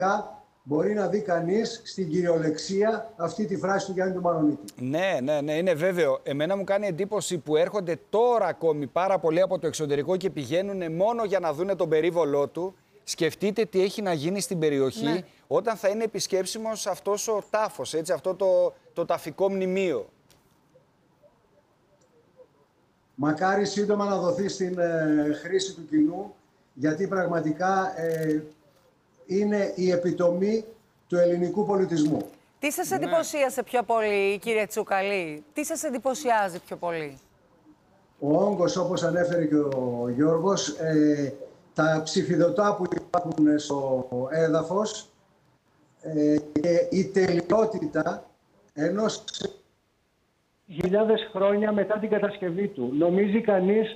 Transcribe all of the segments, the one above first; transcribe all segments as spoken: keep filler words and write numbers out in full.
μπορεί να δει κανείς στην κυριολεξία αυτή τη φράση του Γιάννη του Μαρονίτη. Ναι, ναι, ναι, είναι βέβαιο. Εμένα μου κάνει εντύπωση που έρχονται τώρα ακόμη πάρα πολλοί από το εξωτερικό και πηγαίνουν μόνο για να δούνε τον περίβολό του. Σκεφτείτε τι έχει να γίνει στην περιοχή, ναι, όταν θα είναι επισκέψιμος αυτός ο τάφος, έτσι, αυτό το, το ταφικό μνημείο. Μακάρι σύντομα να δοθεί στην ε, χρήση του κοινού, γιατί πραγματικά ε, είναι η επιτομή του ελληνικού πολιτισμού. Τι σας εντυπωσίασε πιο πολύ, κύριε Τσούκαλη, τι σας εντυπωσιάζει πιο πολύ? Ο όγκος, όπως ανέφερε και ο Γιώργος, ε, τα ψηφιδωτά που υπάρχουν στο έδαφος ε, και η τελειότητα ενός χιλιάδες χρόνια μετά την κατασκευή του. Νομίζει κανείς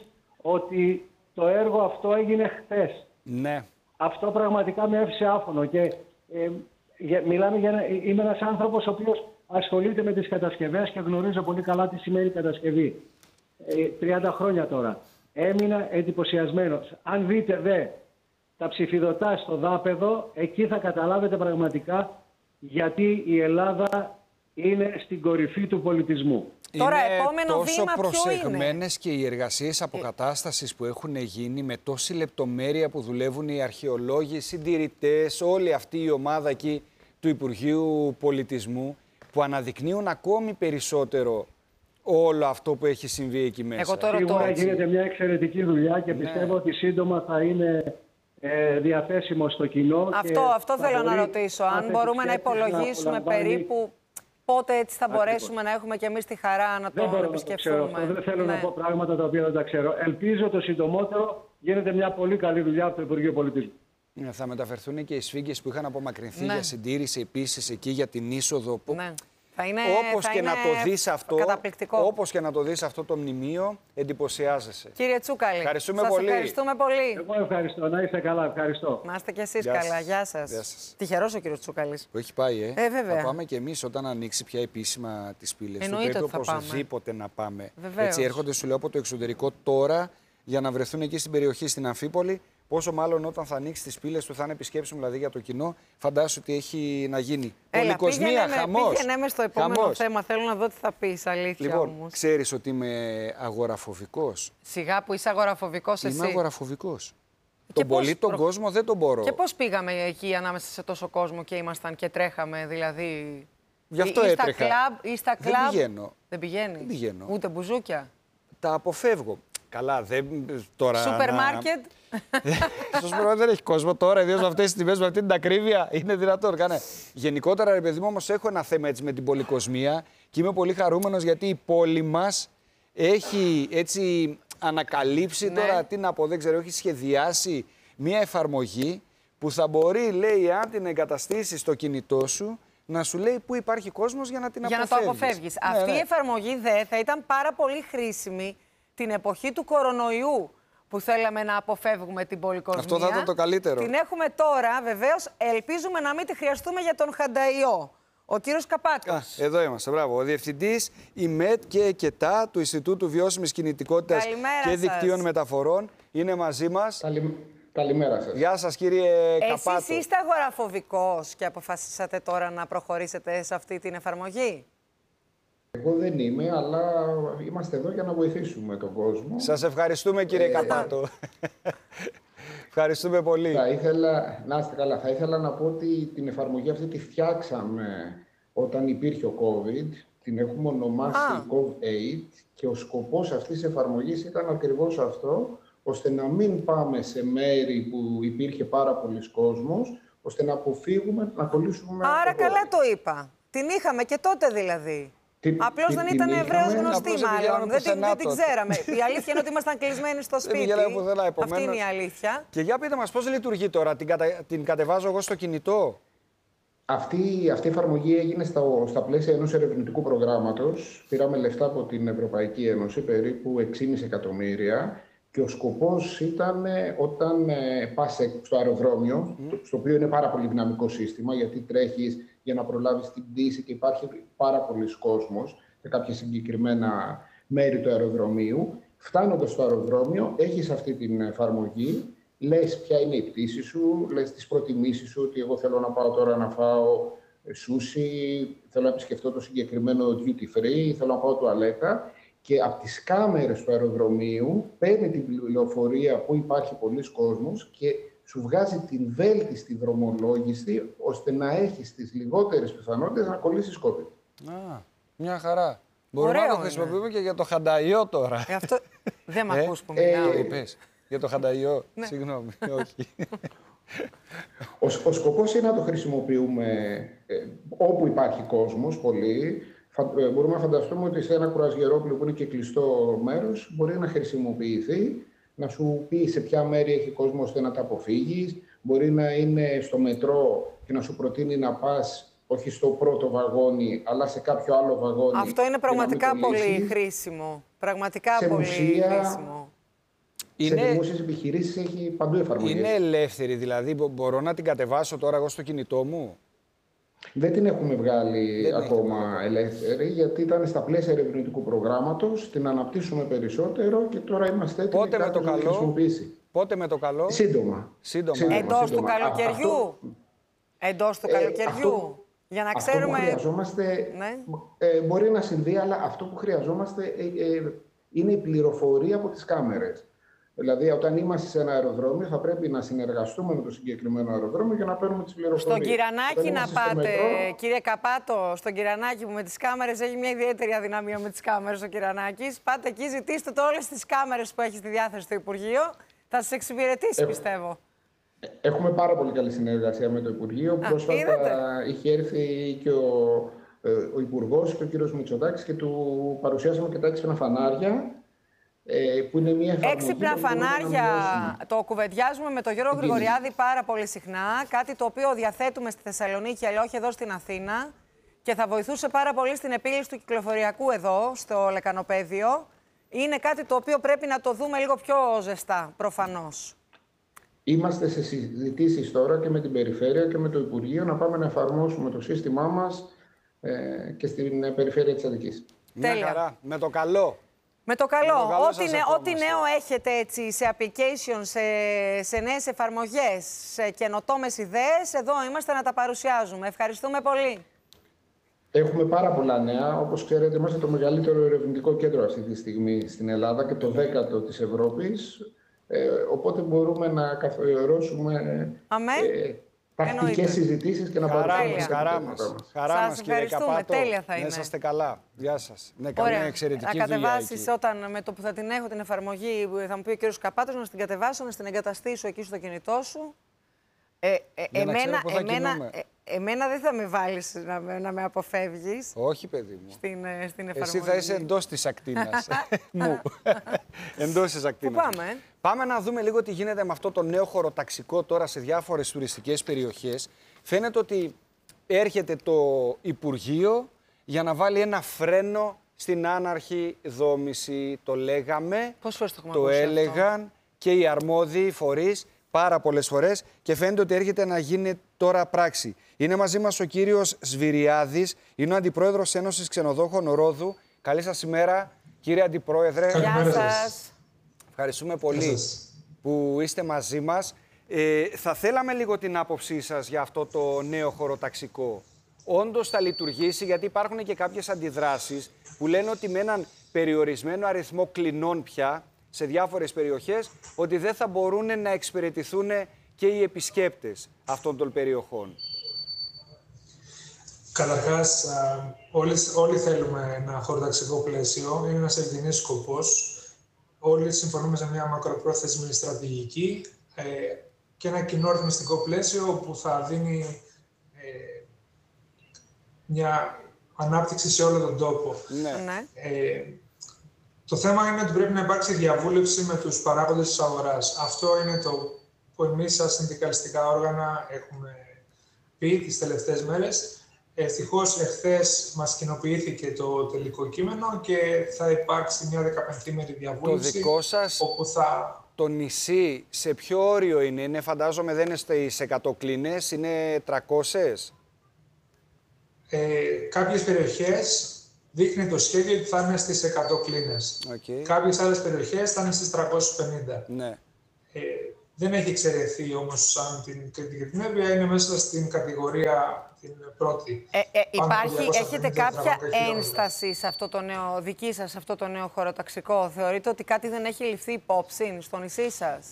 ότι το έργο αυτό έγινε χθες. Ναι. Αυτό πραγματικά με έφυσε άφωνο και ε, για, μιλάμε για, είμαι ένας άνθρωπος ο οποίος ασχολείται με τις κατασκευές και γνωρίζω πολύ καλά τι σημαίνει κατασκευή. Ε, τριάντα χρόνια τώρα. Έμεινα εντυπωσιασμένος. Αν δείτε δε τα ψηφιδωτά στο δάπεδο, εκεί θα καταλάβετε πραγματικά γιατί η Ελλάδα είναι στην κορυφή του πολιτισμού. Τώρα, είναι επόμενο τόσο βήμα προσεγμένες και οι εργασίες αποκατάστασης που έχουν γίνει με τόση λεπτομέρεια που δουλεύουν οι αρχαιολόγοι, οι συντηρητές, όλη αυτή η ομάδα εκεί του Υπουργείου Πολιτισμού, που αναδεικνύουν ακόμη περισσότερο όλο αυτό που έχει συμβεί εκεί μέσα. Εγώ τώρα Σίγουρα γίνεται μια εξαιρετική δουλειά και ναι. πιστεύω ότι σύντομα θα είναι ε, διαθέσιμο στο κοινό. Αυτό, και αυτό θέλω να ρωτήσω. Αν μπορούμε να υπολογίσουμε να περίπου πότε έτσι θα μπορέσουμε Ακριβώς. να έχουμε και εμείς τη χαρά να τον επισκεφθούμε. Δεν, ξέρω, δεν θέλω ναι. να πω πράγματα τα οποία δεν τα ξέρω. Ελπίζω το συντομότερο γίνεται μια πολύ καλή δουλειά από το Υπουργείο Πολιτισμού. Ναι, θα μεταφερθούν και οι σφίγγες που είχαν απομακρυνθεί ναι. για συντήρηση επίσης εκεί για την είσοδο. Ναι. Θα είναι, όπως, θα και είναι να το δεις αυτό, όπως και να το δεις αυτό το μνημείο, εντυπωσιάζεσαι. Κύριε Τσούκαλη, ευχαριστούμε σας πολύ. ευχαριστούμε πολύ. Εγώ ευχαριστώ. Να είστε καλά. Ευχαριστώ. Να είστε κι εσείς Γεια καλά. σας. Γεια σας. Γεια σας. Τυχερός ο κύριος Τσούκαλης. Που έχει πάει, ε. ε βέβαια. Θα πάμε κι εμείς όταν ανοίξει πια επίσημα τις πύλες. Εννοείται του. Πρέπει οπωσδήποτε να πάμε. Βεβαίως. Έτσι έρχονται, σου λέω, από το εξωτερικό τώρα για να βρεθούν εκεί στην περιοχή, στην Αμφίπολη. Πόσο μάλλον όταν θα ανοίξει τις πύλες του, θα είναι επισκέψιμο δηλαδή για το κοινό. Φαντάσου τι έχει να γίνει. Πολυκοσμία, χαμός. Πήγαινε με στο επόμενο χαμός. θέμα. Θέλω να δω τι θα πεις, αλήθεια λοιπόν, όμως. Ξέρεις ότι είμαι αγοραφοβικός. Σιγά που είσαι αγοραφοβικός εσύ. Είμαι αγοραφοβικός. Τον πολύ τον προ... κόσμο δεν τον μπορώ. Και πώς πήγαμε εκεί ανάμεσα σε τόσο κόσμο και ήμασταν και τρέχαμε, δηλαδή. Γι' αυτό ή, έτρεχα. Ή στα κλαμπ, ή στα κλαμπ. Δεν πηγαίνω. Δεν πηγαίνεις. Δεν πηγαίνω. Ούτε μπουζούκια. Τα αποφεύγω. Καλά, δεν. Τώρα. Σούπερ μάρκετ. Στο σούπερ μάρκετ δεν έχει κόσμο τώρα, ιδίως με αυτές τις τιμές, με αυτή την ακρίβεια. Είναι δυνατόν. Κάνε. Γενικότερα, ρε παιδί μου, όμως έχω ένα θέμα έτσι με την πολυκοσμία και είμαι πολύ χαρούμενος γιατί η πόλη μας έχει έτσι ανακαλύψει ναι. τώρα, τι να πω, δεν ξέρω, έχει σχεδιάσει μια εφαρμογή που θα μπορεί, λέει, αν την εγκαταστήσεις στο κινητό σου, να σου λέει πού υπάρχει κόσμος για να την για αποφεύγεις. Για να το αποφεύγεις. Ναι, Αυτή ναι. η εφαρμογή δε θα ήταν πάρα πολύ χρήσιμη την εποχή του κορονοϊού που θέλαμε να αποφεύγουμε την πολυκοσμία. Αυτό θα ήταν το καλύτερο. Την έχουμε τώρα, βεβαίως, ελπίζουμε να μην τη χρειαστούμε για τον Χανταϊό. Ο κύριος Καπάτος. Α, εδώ είμαστε, μπράβο. Ο Διευθυντής ΙΜΕΤ και ΕΚΕΤΑ του Ινστιτούτου Βιώσιμης Κινητικότητας Καλημέρα και σας. Δικτύων Μεταφορών είναι μαζί μας. Καλη... Καλημέρα σας. Γεια σας, κύριε Καπάτο. Εσείς είστε αγοραφοβικός και αποφασίσατε τώρα να προχωρήσετε σε αυτή την εφαρμογή? Εγώ δεν είμαι, αλλά είμαστε εδώ για να βοηθήσουμε τον κόσμο. Σας ευχαριστούμε, κύριε ε, Καπάτο. Ευχαριστούμε πολύ. Θα ήθελα, να είστε καλά, θα ήθελα να πω ότι την εφαρμογή αυτή τη φτιάξαμε όταν υπήρχε ο COVID. Την έχουμε ονομάσει COV8 και ο σκοπός αυτής της εφαρμογής ήταν ακριβώς αυτό, ώστε να μην πάμε σε μέρη που υπήρχε πάρα πολλής κόσμος, ώστε να αποφύγουμε να κολλήσουμε. Άρα καλά το είπα. Την είχαμε και τότε δηλαδή. Την, απλώς την, δεν την ήταν είχαμε, Εβραίος γνωστή μάλλον. Δεν την, δεν την ξέραμε. Η αλήθεια είναι ότι ήμασταν κλεισμένοι στο σπίτι. Αυτή είναι η αλήθεια. Και για πείτε μας πώς λειτουργεί τώρα. Την, κατα... την κατεβάζω εγώ στο κινητό. Αυτή, αυτή η εφαρμογή έγινε στα, στα πλαίσια ενός ερευνητικού προγράμματος. Πήραμε λεφτά από την Ευρωπαϊκή Ένωση, περίπου έξι κόμμα πέντε εκατομμύρια. Και ο σκοπός ήταν όταν ε, πας στο αεροδρόμιο, mm. στο οποίο είναι πάρα πολύ δυναμικό σύστημα, γιατί τρέχεις για να προλάβεις την πτήση και υπάρχει πάρα πολλής κόσμος σε κάποια συγκεκριμένα μέρη του αεροδρομίου. Φτάνοντας στο αεροδρόμιο, έχεις αυτή την εφαρμογή, λες ποια είναι η πτήση σου, λες τις προτιμήσεις σου, ότι εγώ θέλω να πάω τώρα να φάω σούσι, θέλω να επισκεφτώ το συγκεκριμένο duty free, θέλω να πάω τουαλέτα. Και από τις κάμερες του αεροδρομίου παίρνει την πληροφορία που υπάρχει πολλής κόσμος και σου βγάζει την βέλτιστη δρομολόγηση, ώστε να έχεις τις λιγότερες πιθανότητες να κολλήσεις COVID. Α, μια χαρά. Μπορούμε να το χρησιμοποιούμε και για το χανταϊό τώρα. Ε, αυτό δεν με Ε, ακούς που μιλάω. Το είπες. Για το χανταϊό. Ναι. Συγγνώμη, όχι. Ο, ο σκοπός είναι να το χρησιμοποιούμε ε, όπου υπάρχει κόσμος, πολύ. Φα, ε, μπορούμε να φανταστούμε ότι σε ένα κουρασγερόπλαιο που είναι και κλειστό μέρος μπορεί να χρησιμοποιηθεί, να σου πει σε ποια μέρη έχει κόσμο ώστε να τα αποφύγεις. Μπορεί να είναι στο μετρό και να σου προτείνει να πας όχι στο πρώτο βαγόνι, αλλά σε κάποιο άλλο βαγόνι. Αυτό είναι πραγματικά πολύ χρήσιμο. Πραγματικά σε πολύ μουσεία, χρήσιμο. Είναι... Σε Είναι... δημόσιες επιχειρήσεις έχει παντού εφαρμογές. Είναι ελεύθερη, δηλαδή μπορώ να την κατεβάσω τώρα εγώ στο κινητό μου. Δεν την έχουμε βγάλει Δεν ακόμα ελεύθερη, γιατί ήταν στα πλαίσια ερευνητικού προγράμματος. Την αναπτύσσουμε περισσότερο και τώρα είμαστε έτοιμοι Πότε με το να τη καλό? χρησιμοποιήσει. Πότε με το καλό? Σύντομα. Σύντομα. Σύντομα. Εντός του σύντομα. καλοκαιριού. Αυτό... Εντός του Ε, καλοκαιριού. αυτό- Για να Αυτό ξέρουμε. που χρειαζόμαστε Ναι. ε, μπορεί να συμβεί, αλλά αυτό που χρειαζόμαστε ε, ε, είναι η πληροφορία από τις κάμερες. Δηλαδή, όταν είμαστε σε ένα αεροδρόμιο, θα πρέπει να συνεργαστούμε με το συγκεκριμένο αεροδρόμιο για να παίρνουμε τις πληροφορίες. Στον Κυρανάκη Όταν να είμαστε στο πάτε, μετρό, κύριε Καπάτο, στον Κυρανάκη που με τις κάμερες έχει μια ιδιαίτερη αδυναμία με τις κάμερες ο Κυρανάκης. Πάτε εκεί, ζητήστε το όλες τις κάμερες που έχει στη διάθεση στο Υπουργείο. Θα σας εξυπηρετήσει, Ε, πιστεύω. Έχουμε πάρα πολύ καλή συνεργασία με το Υπουργείο. Πρόσφατα είδατε. είχε έρθει και ο, ε, ο Υπουργός και ο κύριος Μητσοτάκης και του παρουσιάσαμε και τα έξυπνα φανάρια, ε, που είναι μια εφαρμογή... Έξυπνα που μπορούμε να φανάρια μειώσουμε. το κουβεντιάζουμε με τον Γιώργο Την Γρηγοριάδη πάρα πολύ συχνά. Κάτι το οποίο διαθέτουμε στη Θεσσαλονίκη, αλλά όχι εδώ στην Αθήνα. Και θα βοηθούσε πάρα πολύ στην επίλυση του κυκλοφοριακού εδώ, στο Λεκανοπαίδιο. Είναι κάτι το οποίο πρέπει να το δούμε λίγο πιο ζεστά, προφανώς. Είμαστε σε συζητήσεις τώρα και με την Περιφέρεια και με το Υπουργείο να πάμε να εφαρμόσουμε το σύστημά μας ε, και στην ε, Περιφέρεια της Αττικής. Μια Τέλεια. χαρά. Με το καλό. Με το καλό. Με το καλό ό,τι, σας νε- ό,τι ευχόμαστε. νέο έχετε έτσι, σε application, σε, σε νέες εφαρμογές, σε καινοτόμες ιδέες, εδώ είμαστε να τα παρουσιάζουμε. Ευχαριστούμε πολύ. Έχουμε πάρα πολλά νέα. Όπως ξέρετε, είμαστε το μεγαλύτερο ερευνητικό κέντρο αυτή τη στιγμή στην Ελλάδα και το δέκατο της Ευρώπης. Ε, οπότε μπορούμε να καθιερώσουμε Αμέ. ε, τακτικές Εννοείται. συζητήσεις και να Χαρά παρουσιάσουμε μας, τα χαρά θέματα μας. μας. Χαρά Σας μας, κύριε ευχαριστούμε. Καπάτο. Τέλεια θα Να είναι. είσαστε καλά. Γεια σας. Ναι, καλή Ωραία. εξαιρετική Να δουλειά κατεβάσεις εκεί. όταν με το που θα την έχω την εφαρμογή, θα μου πει ο κύριος Καπάτος, να την κατεβάσω, να την εγκαταστήσω εκεί στο κινητό σου. Ε, ε, Για να ξέρω εμένα, πού θα εμένα, κινούμαι. ε, εμένα δεν θα με βάλεις να, με- να με αποφεύγεις Όχι, παιδί μου. στην, ε, στην εφαρμογή. Εσύ θα είσαι εντός της ακτίνας μου. Εντός της ακτίνας. Πού πάμε, ε? Πάμε να δούμε λίγο τι γίνεται με αυτό το νέο χωροταξικό τώρα σε διάφορες τουριστικές περιοχές. Φαίνεται ότι έρχεται το Υπουργείο για να βάλει ένα φρένο στην άναρχη δόμηση. Το λέγαμε, Πόσες φορές το έχουμε το ακούσει αυτό? έλεγαν και οι αρμόδιοι φορείς πάρα πολλές φορές και φαίνεται ότι έρχεται να γίνει τώρα πράξη. Είναι μαζί μας ο κύριος Σβηριάδης, είναι ο Αντιπρόεδρος Ένωσης Ξενοδόχων Ρόδου. Καλή σας ημέρα, κύριε Αντιπρόεδρε. Γεια σας. Ευχαριστούμε πολύ που είστε μαζί μας. Ε, θα θέλαμε λίγο την άποψή σας για αυτό το νέο χωροταξικό. Όντως θα λειτουργήσει, γιατί υπάρχουν και κάποιες αντιδράσεις που λένε ότι με έναν περιορισμένο αριθμό κλινών πια σε διάφορες περιοχές, ότι δεν θα μπορούν να εξυπηρετηθούν και οι επισκέπτες αυτών των περιοχών. Καταρχάς, α, όλοι, όλοι θέλουμε ένα χωροταξικό πλαίσιο. Είναι ένας ευγενής σκοπός. Όλοι συμφωνούμε σε μια μακροπρόθεσμη στρατηγική ε, και ένα κοινό ρυθμιστικό πλαίσιο που θα δίνει ε, μια ανάπτυξη σε όλο τον τόπο. Ναι. Ναι. Ε, το θέμα είναι ότι πρέπει να υπάρξει διαβούλευση με τους παράγοντες της αγοράς. Αυτό είναι το που εμείς σαν συνδικαλιστικά όργανα έχουμε πει τις τελευταίες μέρες. Ευτυχώς εχθές μας κοινοποιήθηκε το τελικό κείμενο και θα υπάρξει μια δεκαπενθήμερη Το διαβούλευση. δικό σας, όπου θα... το νησί, σε ποιο όριο είναι, είναι φαντάζομαι δεν είναι στις εκατό κλίνες, είναι τριακόσιες. Ε, κάποιες περιοχές δείχνει το σχέδιο ότι θα είναι στις εκατό κλίνες. Okay. Κάποιες άλλες περιοχές θα είναι στις τριακόσιες πενήντα. Ναι. Ε, Δεν έχει εξαιρεθεί όμως σαν την Κρήτη και την Εύβοια, είναι μέσα στην κατηγορία την πρώτη. Ε, ε, υπάρχει, διακόσια έχετε πενήντα κάποια χιλιόμετρα. ένσταση σε αυτό το νέο, δική σας, σε αυτό το νέο χωροταξικό? Θεωρείτε ότι κάτι δεν έχει ληφθεί υπόψη στο νησί σας?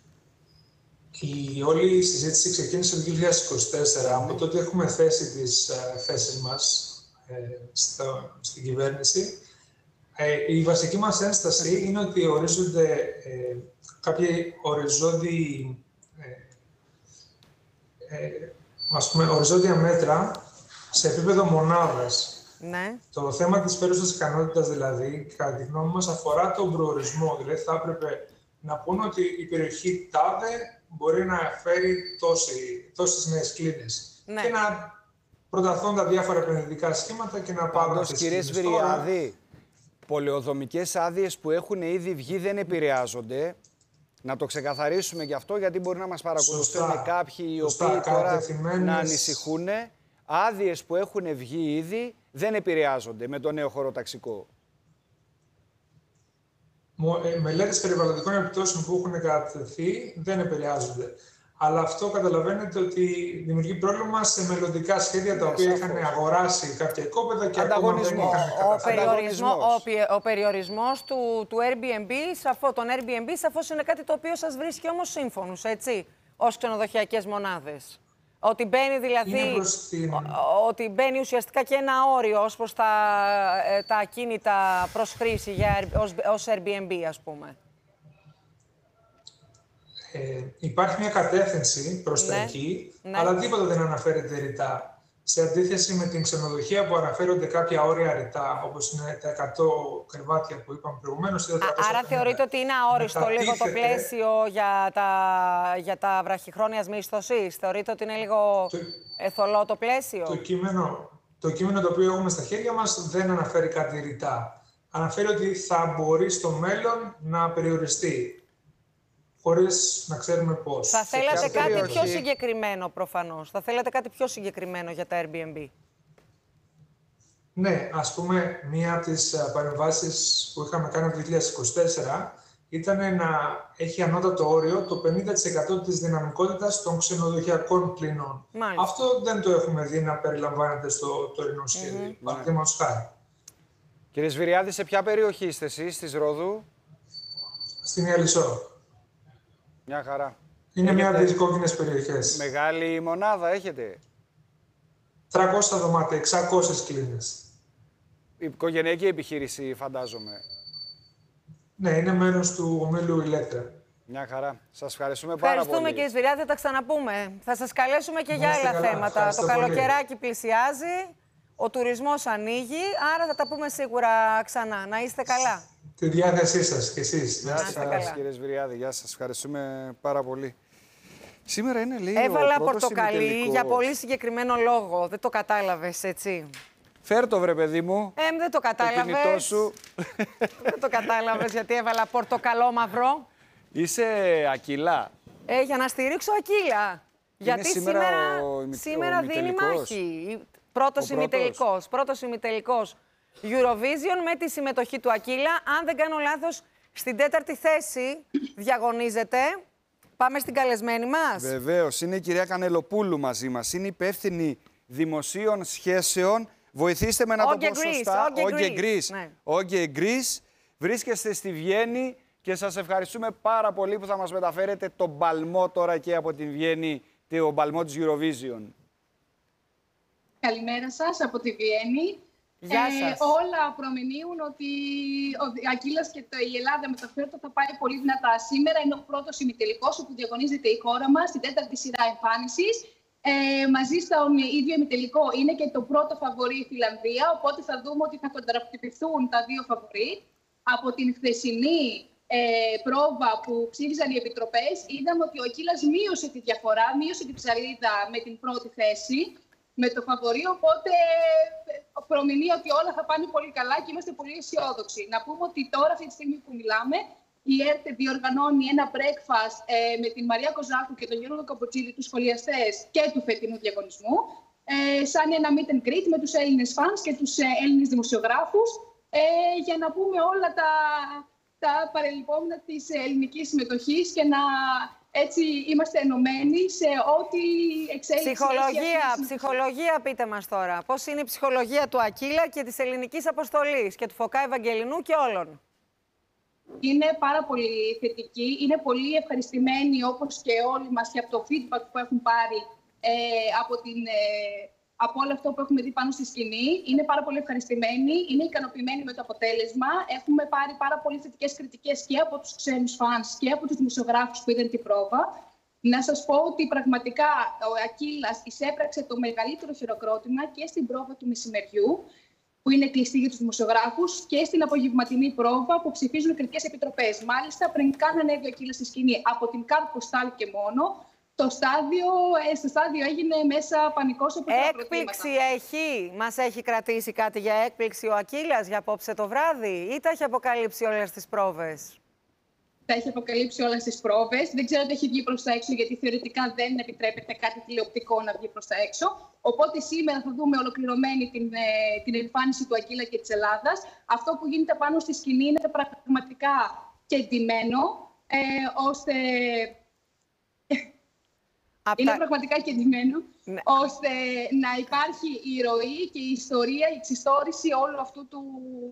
Η όλη η συζήτηση ξεκίνησε το δύο χιλιάδες είκοσι τέσσερα. Από τότε έχουμε θέσει τις uh, θέσεις μας ε, στο, στην κυβέρνηση. Ε, η βασική μας ένσταση είναι ότι ορίζονται ε, κάποιοι οριζόντιοι, ε, ε, ας πούμε, οριζόντια μέτρα σε επίπεδο μονάδας. Ναι. Το θέμα της πέρουσας ικανότητας, δηλαδή, κατά τη γνώμη μας, αφορά τον προορισμό. Δηλαδή, θα έπρεπε να πούνε ότι η περιοχή τάδε μπορεί να φέρει τόση, τόσες νέες κλίνες. Ναι. Και να προταθούν τα διάφορα επενδυτικά σχήματα και να πάρουν Πάντως, τις κύριε κλίνες. Σβηριάδη, πολεοδομικές άδειες που έχουν ήδη βγει δεν επηρεάζονται. Να το ξεκαθαρίσουμε γι' αυτό, γιατί μπορεί να μας παρακολουθούν Σωστά. κάποιοι οι Σωστά. οποίοι τώρα Κατευθυμένες... να ανησυχούν. Άδειες που έχουν βγει ήδη δεν επηρεάζονται με το νέο χωροταξικό. Μελέτες περιβαλλοντικών επιπτώσεων που έχουν κατατεθεί δεν επηρεάζονται. Αλλά αυτό καταλαβαίνετε ότι δημιουργεί πρόβλημα σε μελωδικά σχέδια τα οποία είχαν αγοράσει κάποια οικόπεδα και ακόμα δεν είχαν Ο, καταφέρει. περιορισμό, ο, πι- ο περιορισμός του, του Airbnb, σαφώ, τον Airbnb σαφώς είναι κάτι το οποίο σας βρίσκει όμως σύμφωνους, έτσι, ως ξενοδοχειακές μονάδες. Ότι μπαίνει δηλαδή, Είναι προς την- ο- ότι μπαίνει ουσιαστικά και ένα όριο ως προς τα, ε, τα ακίνητα προς χρήση για, Air- ως, ως Airbnb, ας πούμε. Ε, υπάρχει μια κατεύθυνση προς τα Ναι. εκεί, Ναι. αλλά τίποτα δεν αναφέρεται ρητά. Σε αντίθεση με την ξενοδοχεία που αναφέρονται κάποια όρια ρητά, όπως είναι τα εκατό κρεβάτια που είπαμε προηγουμένως. ή τα Α, τριακόσια άρα πενήντα. θεωρείτε ότι είναι αόριστο λίγο το Μετατίθεται- πλαίσιο για τα, για τα βραχυχρόνιας μίσθωσης? Θεωρείτε ότι είναι λίγο Το- εθολό το πλαίσιο? Το κείμενο, το κείμενο το οποίο έχουμε στα χέρια μας δεν αναφέρει κάτι ρητά. Αναφέρει ότι θα μπορεί στο μέλλον να περιοριστεί, χωρίς να ξέρουμε πώς. Θα Σε θέλατε ποια κάτι περιοχή. πιο συγκεκριμένο προφανώς. Θα θέλατε κάτι πιο συγκεκριμένο για τα Airbnb. Ναι, ας πούμε, μία από τις ε, παρεμβάσεις που είχαμε κάνει από το δύο χιλιάδες είκοσι τέσσερα ήταν να έχει ανώτατο όριο το πενήντα τοις εκατό της δυναμικότητας των ξενοδοχειακών κλινών. Μάλιστα. Αυτό δεν το έχουμε δει να περιλαμβάνεται στο τωρινό σχέδιο, Mm-hmm. παραδείγματος χάρη. Κύριε Σβηριάδη, σε ποια περιοχή είστε εσείς, της Ρόδου? Στην Ιαλισσό. Μια χαρά. Είναι μία από Έχετε τις κόκκινες περιοχές. μεγάλη μονάδα έχετε? τριακόσια δωμάτια, εξακόσιες κλίνες. Οικογενειακή επιχείρηση, φαντάζομαι. Ναι, είναι μέρος του ομίλου Ηλέκτρα. Μια χαρά. Σας ευχαριστούμε πάρα Ευχαριστούμε πολύ. κύριε Σβηριάδη, θα τα ξαναπούμε. Θα σας καλέσουμε και Να για είστε άλλα καλά. θέματα. Ευχαριστώ Το πολύ. καλοκαιράκι πλησιάζει, ο τουρισμός ανοίγει, άρα θα τα πούμε σίγουρα ξανά. Να είστε καλά. Τη διάθεσή σας και εσείς. Γεια Να είστε σας, καλά. κύριε Σβηριάδη. Γεια σας. Ευχαριστούμε πάρα πολύ. Σήμερα είναι λίγο Έβαλα ο πρώτος πορτοκαλί ημιτελικός. για πολύ συγκεκριμένο λόγο. Δεν το κατάλαβες, έτσι. Φέρ το βρε παιδί μου. Ε, δεν το Το κινητό κατάλαβες. σου. Δεν το κατάλαβες γιατί έβαλα πορτοκαλό μαύρο. Είσαι Ακυλά. Ε, για να στηρίξω Ακύλα. Γιατί σήμερα σήμερα, ο ημι- σήμερα ο δίνει ημιτελικός. μάχη. Πρώτος Ο ημιτελικός. Πρώτος ημιτελικός Eurovision με τη συμμετοχή του Ακύλα. Αν δεν κάνω λάθος, στην τέταρτη θέση διαγωνίζεται. Πάμε στην καλεσμένη μας. Βεβαίως. Είναι η κυρία Κανελοπούλου μαζί μας. Είναι υπεύθυνη δημοσίων σχέσεων. Βοηθήστε με να το Όγγε πω Greece, σωστά. Όγγε Όγγε Greece. Greece. Ναι. Όγγε Greece. Βρίσκεστε στη Βιέννη και σας ευχαριστούμε πάρα πολύ που θα μας μεταφέρετε τον παλμό τώρα και από την Βιέννη, τον παλμό της Eurovision. Καλημέρα σας από τη Βιέννη. Γεια σας. όλα προμηνύουν ότι ο Ακύλας και το, η Ελλάδα με το Φέρτο θα πάει πολύ δυνατά. Σήμερα είναι ο πρώτος ημιτελικός όπου διαγωνίζεται η χώρα μας, στην τέταρτη σειρά εμφάνισης. Ε, μαζί στον ίδιο ημιτελικό είναι και το πρώτο φαβορί η Φιλανδία, οπότε θα δούμε ότι θα κοντρακτυπηθούν τα δύο φαβορί. Από την χθεσινή ε, πρόβα που ψήφισαν οι επιτροπές, είδαμε ότι ο Ακύλας μείωσε τη διαφορά, μείωσε την ψαλίδα με την πρώτη θέση, με το φαβορί, οπότε προμηνύει ότι όλα θα πάνε πολύ καλά και είμαστε πολύ αισιόδοξοι. Να πούμε ότι τώρα, αυτή τη στιγμή που μιλάμε, η ΕΡΤ διοργανώνει ένα breakfast ε, με την Μαρία Κοζάκου και τον Γιώργο Καποτσίδη, τους σχολιαστές και του φετινού διαγωνισμού, ε, σαν ένα meet and greet με τους Έλληνες fans και τους ε, Έλληνες δημοσιογράφους, ε, για να πούμε όλα τα, τα παρελειπόμενα της ελληνικής συμμετοχής και να Έτσι είμαστε ενωμένοι σε ό,τι εξέλιξη. Ψυχολογία, έχει ψυχολογία πείτε μας τώρα. Πώς είναι η ψυχολογία του Ακύλα και της ελληνικής αποστολής και του Φωκά Ευαγγελινού και όλων? Είναι πάρα πολύ θετική. Είναι πολύ ευχαριστημένοι, όπως και όλοι μας, και από το feedback που έχουν πάρει ε, από, την, ε, από όλο αυτό που έχουμε δει πάνω στη σκηνή. Είναι πάρα πολύ ευχαριστημένοι, είναι ικανοποιημένοι με το αποτέλεσμα. Έχουμε πάρει πάρα πολύ θετικές κριτικές και από τους ξένους φανς και από τους δημοσιογράφους που είδαν την πρόβα. Να σας πω ότι πραγματικά ο Ακύλας εισέπραξε το μεγαλύτερο χειροκρότημα και στην πρόβα του μεσημεριού, που είναι κλειστή για τους δημοσιογράφους, και στην απογευματινή πρόβα που ψηφίζουν οι κριτικές επιτροπές. Μάλιστα, πριν καν ανέβει ο Ακύλας στη σκηνή από την Κάρ Ποστάλ και μόνο, το στάδιο, στο στάδιο έγινε μέσα πανικός από τα έκπληξη έχει, μας έχει κρατήσει κάτι για έκπληξη ο Ακύλας για απόψε το βράδυ, ή τα έχει αποκαλύψει όλες τις πρόβες? Τα έχει αποκαλύψει όλες τις πρόβες. Δεν ξέρω αν έχει βγει προς τα έξω, γιατί θεωρητικά δεν επιτρέπεται κάτι τηλεοπτικό να βγει προς τα έξω. Οπότε σήμερα θα δούμε ολοκληρωμένη την, ε, την εμφάνιση του Ακύλα και της Ελλάδας. Αυτό που γίνεται πάνω στη σκηνή είναι πραγματικά κεντυμένο, ε, ώστε... Είναι πραγματικά κεντυμένο, ναι, ώστε να υπάρχει η ροή και η ιστορία, η εξιστόρηση όλου αυτού του...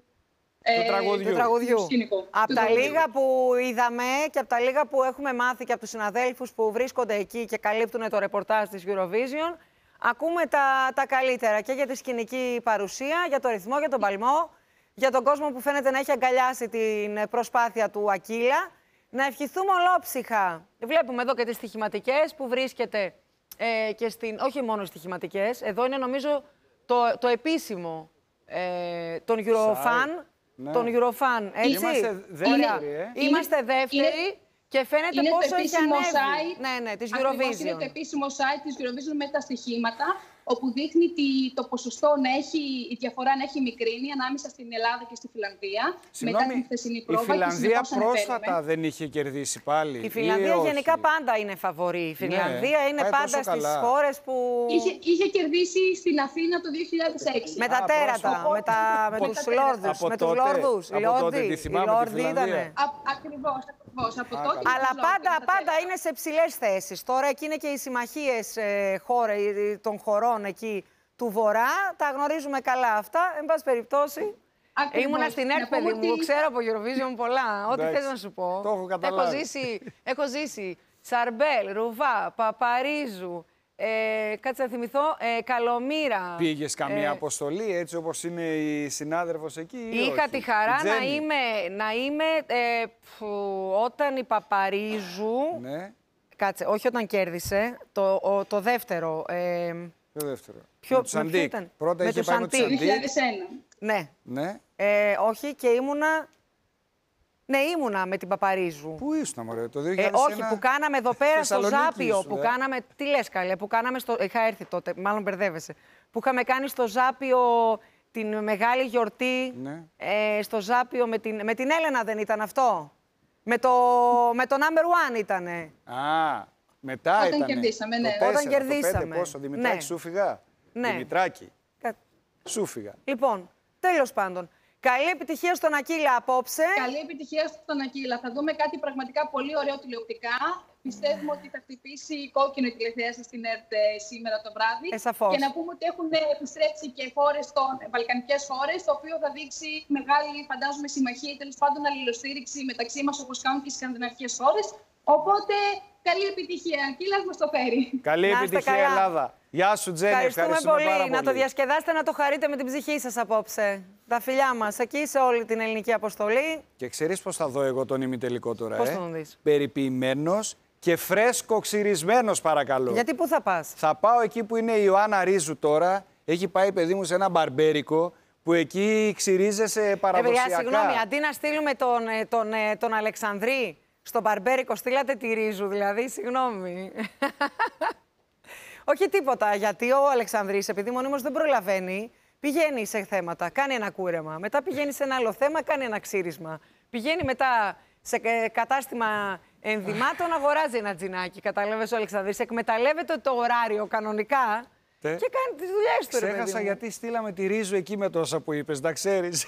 Του τραγουδιού. Του τραγουδιού. Από τα λίγα που είδαμε και από τα λίγα που έχουμε μάθει και από τους συναδέλφους που βρίσκονται εκεί και καλύπτουν το ρεπορτάζ της Eurovision, ακούμε τα, τα καλύτερα και για τη σκηνική παρουσία, για το ρυθμό, για τον παλμό, για τον κόσμο που φαίνεται να έχει αγκαλιάσει την προσπάθεια του Ακύλα. Να ευχηθούμε ολόψυχα. Βλέπουμε εδώ και τις στοιχηματικές που βρίσκεται ε, και στην... Όχι μόνο στοιχηματικές, εδώ είναι νομίζω το, το επίσημο, ε, τον Eurofan. Ναι. Τον Eurofan, έτσι. Είμαστε δεύτεροι, ε. Είμαστε δεύτεροι είναι, και φαίνεται είναι πόσο έχει ανέβει. Site, ναι, ναι, της Eurovision. Eurovision. Είναι το επίσημο site της Eurovision με τα στοιχήματα, όπου δείχνει τη, το ποσοστό να έχει, η διαφορά να έχει μικρύνει ανάμεσα στην Ελλάδα και στη Φιλανδία. Συγγνώμη, μετά την χθεσινή πρόβα. Η Φιλανδία πρόσφατα δεν είχε κερδίσει πάλι? Η Φιλανδία γενικά πάντα είναι φαβορή. Η Φιλανδία ναι, είναι πάντα στις χώρες που... Είχε, είχε κερδίσει στην Αθήνα το δύο χιλιάδες έξι. Με τα τέρατα, με, τα, με τους λόρδους. Με τους λόρδους. Οι λόρδοι ήτανε. Ακριβώς. Από τότε αλλά πάντα, πάντα είναι σε ψηλές θέσεις. Τώρα εκεί είναι και οι συμμαχίες ε, χώρε, των χωρών εκεί του Βορρά. Τα γνωρίζουμε καλά αυτά. Εν πάση περιπτώσει, ακριβώς. Ήμουνα στην ΕΡΤ, παιδί μου. Ότι... Ξέρω από Eurovision πολλά. Ό,τι θες να σου πω. Το έχω καταλάβει. Έχω ζήσει, έχω ζήσει Σαρμπέλ, Ρουβά, Παπαρίζου. Ε, κάτσε να θυμηθώ, ε, Καλομήρα. Πήγες καμία ε, αποστολή, έτσι όπως είναι η συνάδελφος εκεί? Είχα όχι? τη χαρά να είμαι, να είμαι ε, που, όταν η Παπαρίζου... Ναι. Κάτσε, όχι όταν κέρδισε, το, ο, το δεύτερο. Ε, ποιο δεύτερο? Ποιο, με τους Αντίκ. Πρώτα με είχε πάει με τους Αντίκ. δύο χιλιάδες ένα. Ναι. ναι. Ε, όχι και ήμουνα... Ναι, ήμουνα με την Παπαρίζου. Πού ήσουν, μωρέ, το δύο χιλιάδες ένα? Ε, όχι, που κάναμε εδώ πέρα στο Ζάπιο. Ήσουν, που ε? κάναμε. Τι λες, καλέ, που κάναμε στο. Είχα έρθει τότε, μάλλον μπερδεύεσαι. Που είχαμε κάνει στο Ζάπιο την μεγάλη γιορτή. Ναι. Ε, στο Ζάπιο με την, με την Έλενα δεν ήταν αυτό? Με το, με το number one ήτανε. Α, μετά όταν ήτανε. Κερδίσαμε, ναι. Το τέσσερα, όταν κερδίσαμε. Το πέντε, πόσο, Δημητράκη, ναι. Σου φυγά. Ναι. Δημητράκη, Κα... σου φυγά. Λοιπόν, τέλος πάντων. Καλή επιτυχία στον Ακύλα απόψε. Καλή επιτυχία στον Ακύλα. Θα δούμε κάτι πραγματικά πολύ ωραίο τηλεοπτικά. Πιστεύουμε ότι θα χτυπήσει κόκκινο η τηλεθέαση στην ΕΡΤ σήμερα το βράδυ. Ε, σαφώς. Και να πούμε ότι έχουν επιστρέψει και χώρες των βαλκανικές χώρες, το οποίο θα δείξει μεγάλη, φαντάζομαι, συμμαχία ή τέλος πάντων αλληλοστήριξη μεταξύ μας, όπως κάνουν και οι σκανδιναβικές χώρες. Οπότε καλή επιτυχία. Ακύλας μας το φέρει. Καλή επιτυχία, Ελλάδα. Γεια σου, Τζέννη. Ευχαριστούμε, Ευχαριστούμε πολύ. Πάρα πολύ. Να το διασκεδάσετε, να το χαρείτε με την ψυχή σας απόψε. Τα φιλιά μας εκεί σε όλη την ελληνική αποστολή. Και ξέρεις πώς θα δω εγώ τον ημιτελικό τώρα, πώς ε? θα τον δεις? Περιποιημένος και φρέσκο ξυρισμένος, παρακαλώ. Γιατί πού θα πας? Θα πάω εκεί που είναι η Ιωάννα Ρίζου τώρα. Έχει πάει, παιδί μου, σε ένα μπαρμπέρικο που εκεί ξυρίζεσαι παραδοσιακά. Ε, συγγνώμη, αντί να στείλουμε τον, τον, τον, τον Αλεξανδρή στο μπαρμπέρικο, στείλατε τη Ρίζου, δηλαδή, συγγνώμη. Όχι τίποτα, γιατί ο Αλεξανδρής, επειδή μονίμως δεν προλαβαίνει, πηγαίνει σε θέματα, κάνει ένα κούρεμα. Μετά πηγαίνει σε ένα άλλο θέμα, κάνει ένα ξύρισμα. Πηγαίνει μετά σε κατάστημα ενδυμάτων, αγοράζει ένα τζινάκι. Κατάλαβες, ο Αλεξανδρής εκμεταλλεύεται το ωράριο κανονικά Τε. και κάνει τις δουλειές του. Ξέχασα γιατί στείλαμε τη Ρίζου εκεί με τόσα που είπες, να ξέρεις.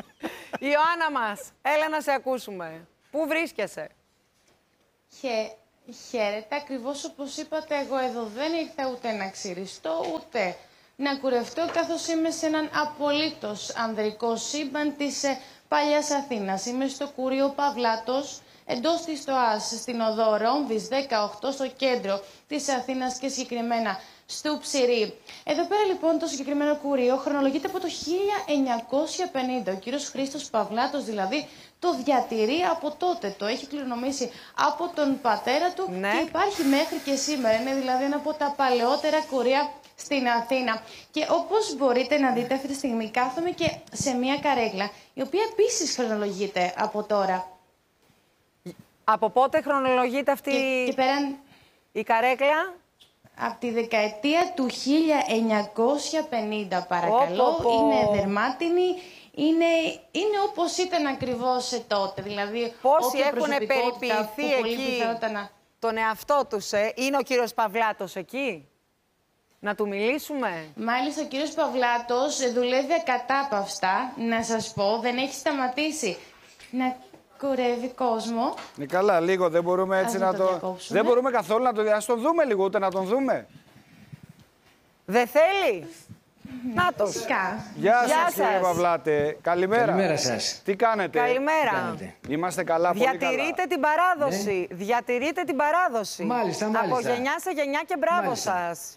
Ιωάννα μας, έλα να σε ακούσουμε. Πού βρίσκεσαι? Και Χαίρετε, ακριβώς όπως είπατε, εγώ εδώ δεν ήρθα ούτε να ξυριστώ, ούτε να κουρευτώ, καθώς είμαι σε έναν απολύτως ανδρικό σύμπαν της ε, παλιάς Αθήνας. Είμαι στο Κουρίο Παυλάτος, εντός της ΤΟΑΣ, στην οδό Ρόμβης δεκαοκτώ, στο κέντρο της Αθήνας και συγκεκριμένα στο Ψηρή. Εδώ πέρα λοιπόν το συγκεκριμένο κουρίο χρονολογείται από το χίλια εννιακόσια πενήντα. Ο κύριος Χρήστος Παυλάτος δηλαδή το διατηρεί από τότε. Το έχει κληρονομήσει από τον πατέρα του ναι. και υπάρχει μέχρι και σήμερα. Είναι δηλαδή ένα από τα παλαιότερα κουρία στην Αθήνα. Και όπως μπορείτε να δείτε αυτή τη στιγμή κάθομαι και σε μια καρέκλα, η οποία επίσης χρονολογείται από τώρα. Από πότε χρονολογείται αυτή και, και πέραν... η καρέκλα? Από τη δεκαετία του χίλια εννιακόσια πενήντα, παρακαλώ. Πω, πω. Είναι δερμάτινη, είναι, είναι όπως ήταν ακριβώς τότε. Δηλαδή, πόσοι έχουν περιποιηθεί εκεί να... τον εαυτό τους, ε? Είναι ο κύριος Παυλάτος εκεί? Να του μιλήσουμε. Μάλιστα, ο κύριος Παυλάτος δουλεύει ακατάπαυστα, να σας πω, δεν έχει σταματήσει να κουρεύει κόσμο. Είναι καλά, λίγο δεν μπορούμε έτσι Ας να το το... διακόψουμε. Δεν μπορούμε καθόλου να το... Ας τον δούμε λίγο, ούτε να τον δούμε. Δεν θέλει. Νάτος. Φυσικά. Γεια, Γεια σας, κύριε σας. Παυλάτε. Καλημέρα. Καλημέρα σας. Τι κάνετε? Καλημέρα. κάνετε? Είμαστε καλά, πολύ καλά. Διατηρείτε την παράδοση. Ναι. Διατηρείτε την παράδοση. Μάλιστα, μάλιστα. Από γενιά σε γενιά και μπράβο Μάλιστα. σας.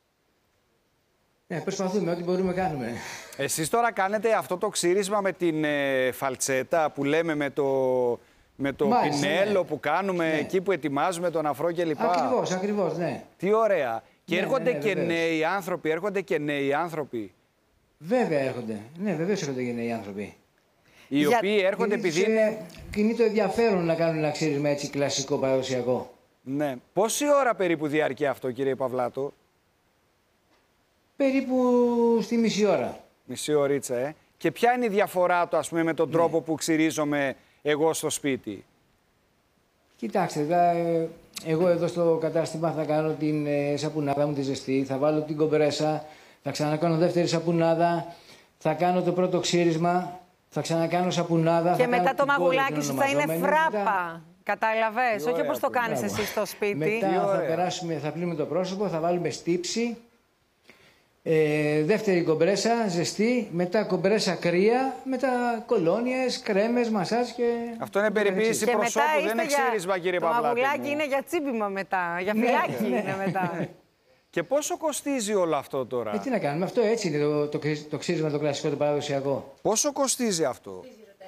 Ναι, προσπαθούμε, ό,τι μπορούμε κάνουμε. Εσείς τώρα κάνετε αυτό το ξύρισμα με την ε, φαλτσέτα που λέμε με το, με το Μάλιστα, πινέλο ναι. που κάνουμε Ναι. εκεί που ετοιμάζουμε τον αφρό κλπ. Ακριβώς, ακριβώς, ναι. Τι ωραία. Και Ναι, έρχονται ναι, ναι, και βεβαίως. νέοι άνθρωποι, έρχονται και νέοι άνθρωποι. Βέβαια έρχονται. Ναι, βεβαίως έρχονται και νέοι άνθρωποι. Οι Για- οποίοι έρχονται επειδή Κινεί- είναι... Κινεί το ενδιαφέρον να κάνουν ένα ξύρισμα έτσι κλασικό παραδοσιακό. Ναι. Πόση ώρα περίπου διαρκεί αυτό, κύριε Παυλάτο? Περίπου στη μισή ώρα. Μισή ωρίτσα, ε. Και ποια είναι η διαφορά του, ας πούμε, με τον τρόπο που ξυρίζομαι εγώ στο σπίτι? Κοιτάξτε, δα, ε, εγώ εδώ στο κατάστημα θα κάνω την ε, σαπουνάδα μου τη ζεστή, θα βάλω την κομπρέσα, θα ξανακάνω δεύτερη σαπουνάδα, θα κάνω το πρώτο ξύρισμα, θα ξανακάνω σαπουνάδα. Και θα μετά κάνω το την κόλλη, μαγουλάκι την σου θα είναι ονομαζόμενη, φράπα. μετά- Κατάλαβες, όχι ωραία όπως το που είναι. κάνεις Μπράβο. εσύ στο σπίτι. Μετά Τι θα ωραία. περάσουμε, θα πλύνουμε το πρόσωπο, θα βάλουμε στύψη. Ε, δεύτερη κομπρέσα, ζεστή, μετά κομπρέσα κρύα, μετά κολόνιες, κρέμες, μασάζ και... Αυτό είναι περιποίηση Και προσώπου, μετά δεν είστε είναι ξύρισμα, κύριε Το Παυλάτη μαγουλάκι μου. είναι για τσίπημα μετά, για Ναι, φυλάκι ναι. είναι μετά. Και πόσο κοστίζει όλο αυτό τώρα? Ε, τι να κάνουμε, αυτό έτσι είναι το, το, το, το ξύρισμα το κλασικό, το παραδοσιακό. Πόσο κοστίζει αυτό?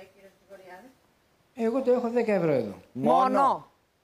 Εγώ το έχω δέκα ευρώ εδώ. Μόνο.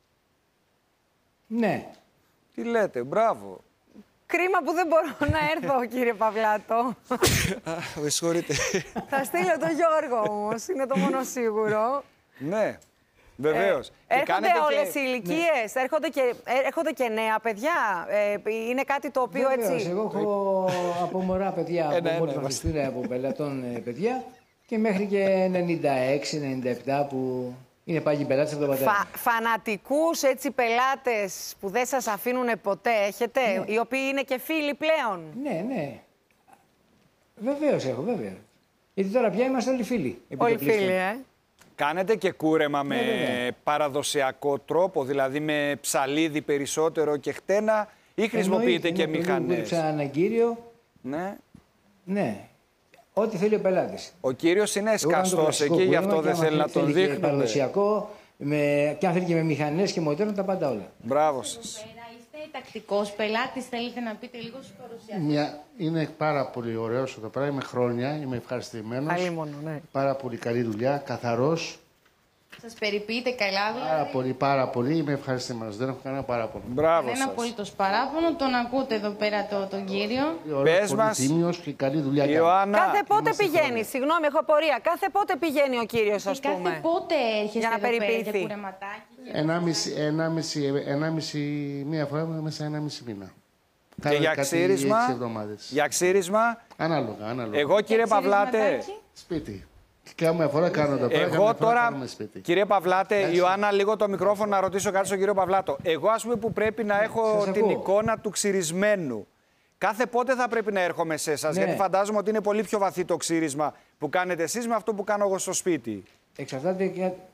Ναι. Τι λέτε, μπράβο. Κρίμα που δεν μπορώ να έρθω, κύριε Παυλάτο. Με συγχωρείτε. Θα στείλω τον Γιώργο όμως, είναι το μόνο σίγουρο. Ναι, βεβαίως. Και Έρχονται κάνετε όλες και- οι ηλικίες, έρχονται, και, ε, έρχονται και νέα παιδιά. Ε, είναι κάτι το οποίο Βεβαίως, έτσι... εγώ έχω από μωρά παιδιά, από Ένα, ένα, μόλις είμαστε. μαθητήρα, από πελατών ε, παιδιά και μέχρι και ενενήντα έξι ενενήντα επτά που είναι πάλι πελάτες από τον πατέρα. Φα, φανατικούς έτσι πελάτες που δεν σας αφήνουν ποτέ έχετε, Ναι. οι οποίοι είναι και φίλοι πλέον. Ναι, ναι. Βεβαίως έχω, βέβαια. Γιατί τώρα πια είμαστε όλοι φίλοι. επί Όλοι το πλήστον. φίλοι, ε. Κάνετε και κούρεμα με βέβαια. παραδοσιακό τρόπο, δηλαδή με ψαλίδι περισσότερο και χτένα, ή χρησιμοποιείτε και Εννοείται, είναι μηχανές? πρωτοβουλία ένα κύριο, Ναι. ναι. Ό,τι θέλει ο πελάτης. Ο κύριος είναι Εγώ κάνω το σκαστός κλασικό εκεί, γι' κούρεμα αυτό και δεν άμα θέλει να θέλει τον και δείχνετε. παραδοσιακό, με, και αν θέλει και με μηχανές και μοντέρνα, τα πάντα όλα. Μπράβο σας. Πέρα, είστε τακτικός πελάτης, θέλετε να πείτε λίγο στους παρουσιαστές? Μια, είναι πάρα πολύ ωραίος εδώ πέρα. Είμαι χρόνια, είμαι ευχαριστημένος. Αλίμονο, ναι. Πάρα πολύ καλή δουλειά, καθαρός. Σας περιποιείτε καλά, Πάρα δηλαδή? πολύ, πάρα πολύ. Είμαι ευχαριστημένος. Δεν έχω κανένα παράπονο. Μπράβο Ένα σας. απολύτως παράπονο, τον ακούτε εδώ πέρα το, τον κύριο. Ωραίος, Πες πολύ μας, τίμιος και καλή δουλειά. κάνει. Ιωάννα, Κάθε πότε είμαστε πηγαίνει, χρόνια. συγγνώμη, έχω απορία. Κάθε πότε πηγαίνει ο κύριος, ας Και κάθε πούμε. πότε έρχεστε Για να εδώ πέρα για περιποιηθεί. κουρεματάκι? και- Ενάμιση, ενάμιση, ενάμιση, μία φορά μέσα ενάμιση μήνα. και Κάθε για κάτι ξύρισμα, έξι εβδομάδες. για ξύρισμα, Ανάλογα, ανάλογα. εγώ κύριε Και Παυλάτε, ξυρισματάκι? Σπίτι. Κάμια φορά κάνω εδώ πέρα, εγώ κάμια φορά τώρα, κάνουμε σπίτι. κύριε Παυλάτε, Εντάξει. Ιωάννα, λίγο το μικρόφωνο να ρωτήσω κάτι στον κύριο Παυλάτο. Εγώ, ας πούμε, που πρέπει να έχω σας την ακούω. εικόνα του ξυρισμένου, κάθε πότε θα πρέπει να έρχομαι σε εσάς? Ναι. Γιατί φαντάζομαι ότι είναι πολύ πιο βαθύ το ξύρισμα που κάνετε εσείς με αυτό που κάνω εγώ στο σπίτι. Εξαρτάται και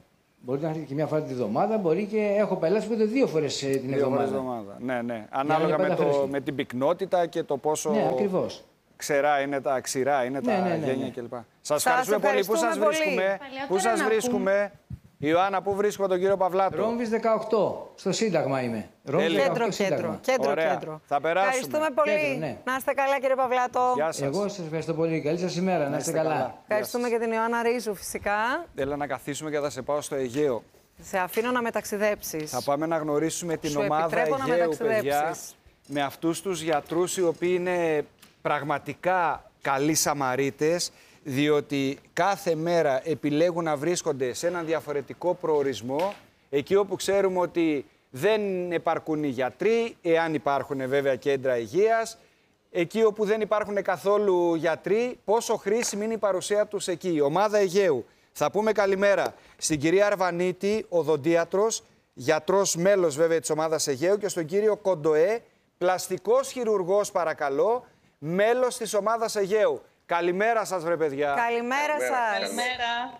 Μπορεί να έρθει και μια φορά τη βδομάδα, μπορεί και έχω πελάτες που έρχονται δύο φορές την δύο εβδομάδα. εβδομάδα. Ναι, ναι. Ανάλογα με, το, με την πυκνότητα και το πόσο ναι, ακριβώς. ξερά είναι τα ξηρά, είναι ναι, τα ναι, ναι, γένια ναι. κλπ. Σας ευχαριστούμε πολύ. Πού σας βρίσκουμε, πού σας βρίσκουμε. Ιωάννα, πού βρίσκουμε τον κύριο Παυλάτο? Ρόμβης δεκαοκτώ, στο Σύνταγμα είμαι. Ρόμβης κέντρο, κέντρο, κέντρο, κέντρο. Θα περάσουμε. Ευχαριστούμε πολύ. Κέντρο, ναι. Να είστε καλά, κύριε Παυλάτο. Γεια σας. Εγώ σας ευχαριστώ πολύ. Καλή σας ημέρα. Να, να είστε καλά. καλά. Ευχαριστούμε και την Ιωάννα Ρίζου, φυσικά. Έλα να καθίσουμε και θα σε πάω στο Αιγαίο. Σε αφήνω να μεταξιδέψεις. Θα πάμε να γνωρίσουμε την Σου ομάδα Αιγαίου, παιδιά, με αυτούς τους γιατρούς οι οποίοι είναι πραγματικά καλοί Σαμαρίτες, διότι κάθε μέρα επιλέγουν να βρίσκονται σε έναν διαφορετικό προορισμό, εκεί όπου ξέρουμε ότι δεν επαρκούν οι γιατροί, εάν υπάρχουν βέβαια κέντρα υγείας, εκεί όπου δεν υπάρχουν καθόλου γιατροί, πόσο χρήσιμη είναι η παρουσία τους εκεί. Η ομάδα Αιγαίου. Θα πούμε καλημέρα στην κυρία Αρβανίτη, οδοντίατρος, γιατρός μέλος βέβαια της ομάδας Αιγαίου, και στον κύριο Κοντοέ, πλαστικός χειρουργός παρακαλώ, μέλος της ομάδας Αιγαίου. Καλημέρα σας βρε παιδιά. Καλημέρα σας. Καλημέρα.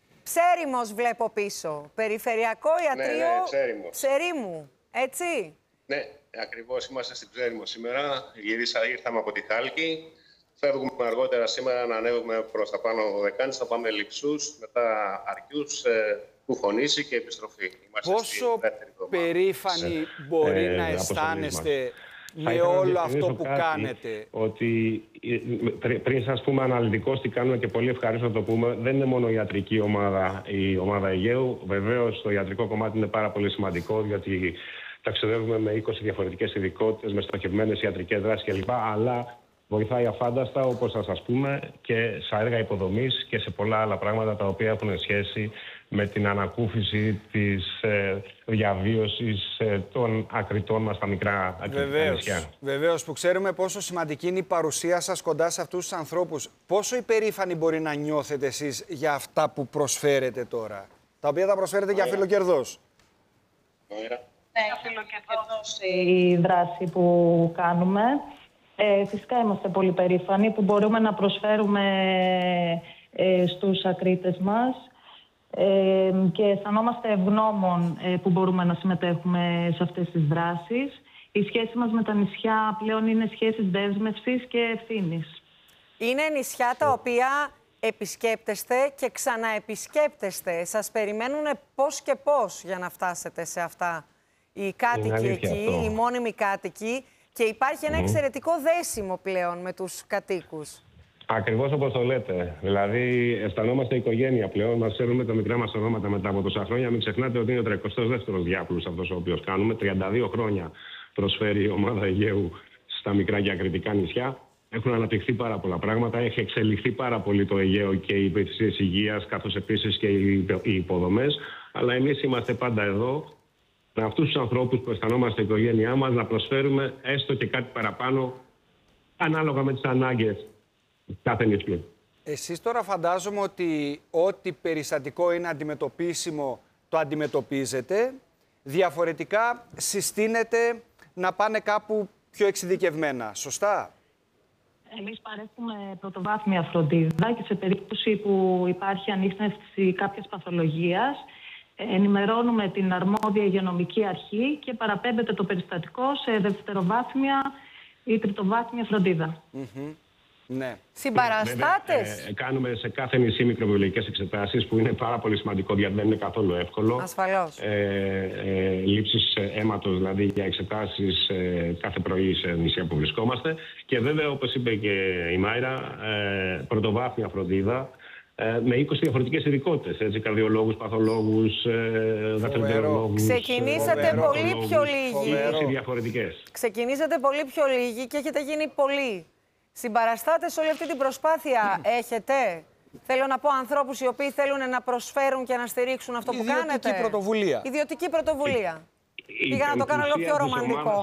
Ψέριμος βλέπω πίσω. Περιφερειακό ιατρείο ναι, ναι, Ψέριμο. Ψερίμου. Έτσι. Ναι, ακριβώς είμαστε στην Ψέριμο σήμερα. Γυρίσα, ήρθαμε από τη Χάλκη. Φεύγουμε αργότερα σήμερα να ανέβουμε προς τα πάνω Δεκάνης. Θα πάμε Λειψούς, μετά Αρκιούς, Κουφονήσι και επιστροφή. Είμαστε πόσο περήφανοι μπορεί ε, να αισθάνεστε με όλο αυτό που κάτι, κάνετε? Ότι πριν σας πούμε αναλυτικώς τι κάνουμε, και πολύ ευχαριστώ να το πούμε, δεν είναι μόνο η ιατρική ομάδα, η ομάδα Αιγαίου. Βεβαίως το ιατρικό κομμάτι είναι πάρα πολύ σημαντικό, γιατί ταξιδεύουμε με είκοσι διαφορετικές ειδικότητες, με στοχευμένες ιατρικές δράσεις κλπ. Αλλά βοηθάει αφάνταστα, όπως θα σας πούμε, και σε έργα υποδομής και σε πολλά άλλα πράγματα τα οποία έχουν σχέση με την ανακούφιση της ε, διαβίωσης ε, των ακριτών μας στα μικρά ακριτικά νησιά. Βεβαίως, που ξέρουμε πόσο σημαντική είναι η παρουσία σας κοντά σε αυτούς τους ανθρώπους. Πόσο υπερήφανοι μπορεί να νιώθετε εσείς για αυτά που προσφέρετε τώρα, τα οποία θα προσφέρετε για φιλοκερδός? Ναι, φιλοκερδός η δράση που κάνουμε. Ε, φυσικά είμαστε πολύ περήφανοι που μπορούμε να προσφέρουμε ε, στους ακρίτες μας ε, και αισθανόμαστε ευγνώμων ε, που μπορούμε να συμμετέχουμε σε αυτές τις δράσεις. Η σχέση μας με τα νησιά πλέον είναι σχέσεις δέσμευσης και ευθύνης. Είναι νησιά τα οποία επισκέπτεστε και ξαναεπισκέπτεστε. Σας περιμένουν πώς και πώς για να φτάσετε σε αυτά οι κάτοικοι εκεί, αυτό. Οι μόνιμοι κάτοικοι. Και υπάρχει ένα mm. εξαιρετικό δέσιμο πλέον με τους κατοίκους. Ακριβώς όπως το λέτε. Δηλαδή, αισθανόμαστε οικογένεια πλέον. Μας ξέρουμε τα μικρά μας ονόματα μετά από τόσα χρόνια. Μην ξεχνάτε ότι είναι ο τριακοστός δεύτερος διάπλους αυτός ο οποίος κάνουμε. τριάντα δύο χρόνια προσφέρει η ομάδα Αιγαίου στα μικρά και ακριτικά νησιά. Έχουν αναπτυχθεί πάρα πολλά πράγματα. Έχει εξελιχθεί πάρα πολύ το Αιγαίο και οι υπηρεσίες υγείας, καθώς επίσης και οι υποδομές. Αλλά εμείς είμαστε πάντα εδώ, με αυτούς τους ανθρώπους που αισθανόμαστε η οικογένειά μας, να προσφέρουμε έστω και κάτι παραπάνω, ανάλογα με τις ανάγκες κάθε νησιού. Εσείς τώρα φαντάζομαι ότι ό,τι περιστατικό είναι αντιμετωπίσιμο το αντιμετωπίζετε, διαφορετικά συστήνετε να πάνε κάπου πιο εξειδικευμένα, σωστά? Εμείς παρέχουμε πρωτοβάθμια φροντίδα και σε περίπτωση που υπάρχει ανίχνευση κάποιας παθολογίας, ενημερώνουμε την αρμόδια υγειονομική αρχή και παραπέμπεται το περιστατικό σε δευτεροβάθμια ή τριτοβάθμια φροντίδα. Mm-hmm. Ναι. Συμπαραστάτες. Ε, ε, κάνουμε σε κάθε νησί μικροβιολογικές εξετάσεις, που είναι πάρα πολύ σημαντικό, γιατί δεν είναι καθόλου εύκολο. Ασφαλώς. Ε, ε, λήψεις αίματος, δηλαδή για εξετάσεις ε, κάθε πρωί σε νησιά που βρισκόμαστε. Και βέβαια, όπως είπε και η Μάιρα, ε, πρωτοβάθμια φροντίδα, με είκοσι διαφορετικές ειδικότητες, έτσι, καρδιολόγους, παθολόγους, δαχτυλιολόγους. Ξεκινήσατε φοβερό. πολύ πιο λίγοι. είκοσι διαφορετικές. Ξεκινήσατε πολύ πιο λίγοι και έχετε γίνει πολλοί. Συμπαραστάτες όλη αυτή την προσπάθεια έχετε? Θέλω να πω ανθρώπους οι οποίοι θέλουν να προσφέρουν και να στηρίξουν αυτό που κάνετε. Ιδιωτική πρωτοβουλία. Ιδιωτική πρωτοβουλία. Πήγα να το κάνω λίγο πιο ρομαντικό.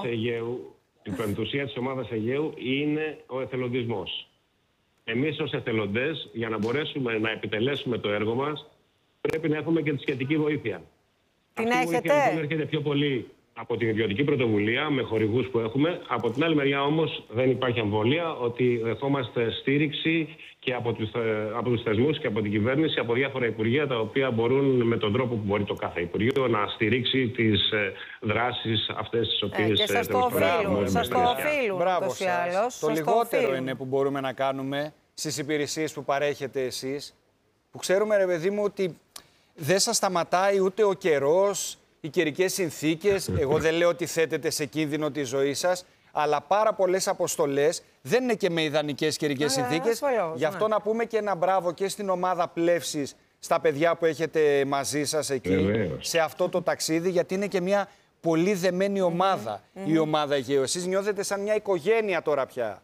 Η πεντουσία της ομάδας Αιγαίου είναι ο εθελοντισμός. Εμείς ως εθελοντές, για να μπορέσουμε να επιτελέσουμε το έργο μας, πρέπει να έχουμε και τη σχετική βοήθεια. Την Αυτή έχετε? Η βοήθεια λοιπόν έρχεται πιο πολύ από την ιδιωτική πρωτοβουλία με χορηγούς που έχουμε. Από την άλλη μεριά όμως δεν υπάρχει αμβολία ότι δεχόμαστε στήριξη και από τους, από τους θεσμούς και από την κυβέρνηση, από διάφορα υπουργεία τα οποία μπορούν με τον τρόπο που μπορεί το κάθε υπουργείο να στηρίξει τις δράσεις αυτές τις οποίες... Ε, και σας το οφείλουν, σας το οφείλουν. Μπράβο σας. Το λιγότερο είναι που μπορούμε να κάνουμε στις υπηρεσίες που παρέχετε εσείς, που ξέρουμε ρε παιδί μου ότι δεν σας σταματάει ούτε ο καιρός, οι καιρικές συνθήκες. Εγώ δεν λέω ότι θέτετε σε κίνδυνο τη ζωή σας, αλλά πάρα πολλές αποστολές δεν είναι και με ιδανικές καιρικές συνθήκες. ασφαλώς, Γι' αυτό ναι. να πούμε και ένα μπράβο και στην ομάδα πλεύσης, στα παιδιά που έχετε μαζί σας εκεί, Βεβαίως. σε αυτό το ταξίδι, γιατί είναι και μια πολύ δεμένη ομάδα Mm-hmm. η ομάδα Αιγαίου. Εσείς νιώθετε σαν μια οικογένεια τώρα πια.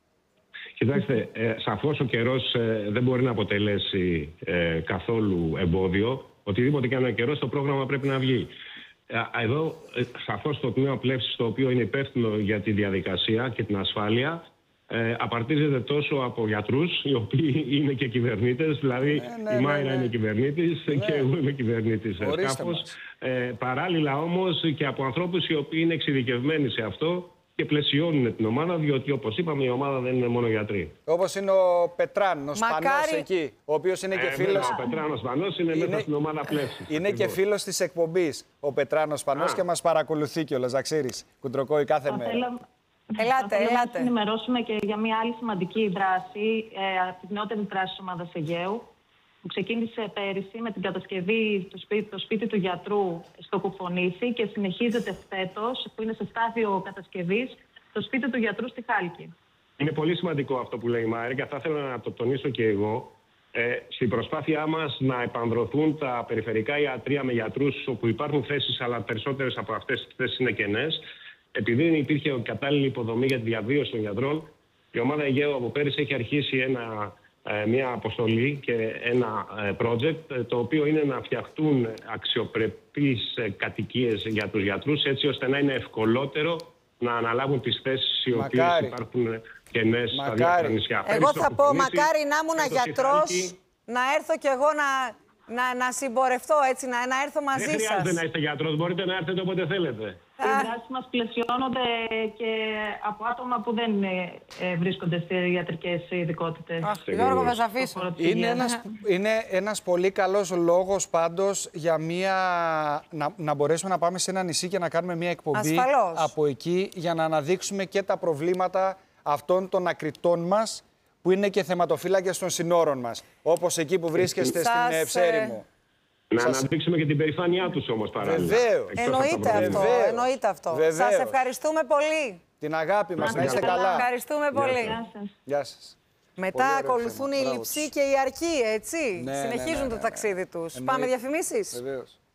Κοιτάξτε, ε, σαφώς ο καιρός ε, δεν μπορεί να αποτελέσει ε, καθόλου εμπόδιο. Οτιδήποτε και αν είναι καιρός, το πρόγραμμα πρέπει να βγει. Ε, εδώ, ε, σαφώς το τμήμα πλεύσης, το οποίο είναι υπεύθυνο για τη διαδικασία και την ασφάλεια, ε, απαρτίζεται τόσο από γιατρούς, οι οποίοι είναι και κυβερνήτες, δηλαδή ναι, ναι, η Μάιρα ναι, ναι. είναι κυβερνήτης Ναι. και εγώ είμαι κυβερνήτης. Ορίστε Κάπως, μας. ε, παράλληλα όμως και από ανθρώπους οι οποίοι είναι εξειδικευμένοι σε αυτό και πλαισιώνουν την ομάδα, διότι όπως είπαμε η ομάδα δεν είναι μόνο γιατροί. Όπως είναι ο Πετράνος Μακάρι- Σπανός εκεί, ο οποίος είναι και Ε, φίλος... βέβαια, Ο Πετράνος Σπανός είναι, Είναι- μέσα στην ομάδα πλεύσης. Είναι και Ακριβώς. φίλος της εκπομπής ο Πετράνος Σπανός Α. και μας παρακολουθεί κιόλας, να ξέρεις, Κουντροκόη κάθε Θα μέρα. θέλαμε- Ελάτε, θα θέλαμε να ελάτε. σας ενημερώσουμε και για μια άλλη σημαντική δράση, ε, από την νεότερη δράση της ομάδας Αιγαίου, που ξεκίνησε πέρυσι με την κατασκευή του σπίτι, το σπίτι του γιατρού στο Κουφονήσι και συνεχίζεται φέτος, που είναι σε στάδιο κατασκευής, το σπίτι του γιατρού στη Χάλκη. Είναι πολύ σημαντικό αυτό που λέει η Μάρια και θα ήθελα να το τονίσω και εγώ. Ε, στην προσπάθειά μας να επανδρωθούν τα περιφερικά ιατρεία με γιατρούς όπου υπάρχουν θέσεις, αλλά περισσότερες από αυτές τις θέσεις είναι κενές, επειδή δεν υπήρχε κατάλληλη υποδομή για τη διαβίωση των γιατρών, η ομάδα Αιγαίου από πέρυσι έχει αρχίσει ένα, ε, μια αποστολή και ένα ε, project, ε, το οποίο είναι να φτιαχτούν αξιοπρεπείς ε, κατοικίες για τους γιατρούς, έτσι ώστε να είναι ευκολότερο να αναλάβουν τις θέσεις οι οποίες Μακάρι. υπάρχουν κενές στα Μακάρι. διάφορα νησιά. Εγώ Πέρυσι θα το πω, Κουφονήσι, μακάρι να ήμουν φέτος η γιατρός, Χάλκη. να έρθω κι εγώ να, να, να συμπορευτώ έτσι, να, να έρθω μαζί Δεν χρειάζεται σας. να είστε γιατρός, μπορείτε να έρθετε όποτε θέλετε. Οι δράσεις μας πλαισιώνονται και από άτομα που δεν ε, ε, βρίσκονται σε ιατρικές ειδικότητες. Αχ, Γιώργο, θα σε αφήσω. Είναι ένας, είναι ένας πολύ καλός λόγος πάντως για μια, να, να μπορέσουμε να πάμε σε ένα νησί και να κάνουμε μια εκπομπή Ασφαλώς. από εκεί για να αναδείξουμε και τα προβλήματα αυτών των ακριτών μας που είναι και θεματοφύλακες των συνόρων μας. Όπως εκεί που βρίσκεστε Σας, στην ε, Ψέριμο. Να Σας- αναδείξουμε και την περηφάνειά τους όμως παράλληλα. Βεβαίως. Εκτός από τα Εννοείται προβλήματα. αυτό, Βεβαίως. εννοείται αυτό. Βεβαίως. Σας ευχαριστούμε πολύ. Την αγάπη μας, Να να είστε είστε καλά. Ευχαριστούμε πολύ. Γεια σας. Γεια σας. Μετά Πολύ ωραίο ακολουθούν θέμα. η Μπράβο Λειψή τους. και η Αρκή, έτσι. Ναι, ναι, Συνεχίζουν ναι, ναι, το ναι. ταξίδι τους. Εννοείται. Πάμε διαφημίσεις. Βεβαίως.